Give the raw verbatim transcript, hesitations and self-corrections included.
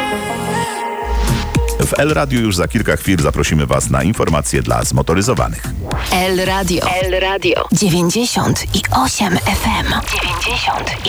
W El Radio już za kilka chwil zaprosimy Was na informacje dla zmotoryzowanych. El Radio. El Radio. dziewięćdziesiąt i osiem F M. dziewięćdziesiąt i